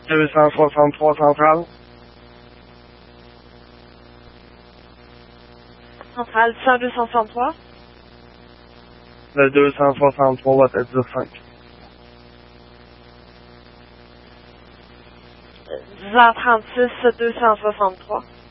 263 centrale. Centrale 10263. Le 263 va être 10-5. 10h36, 263.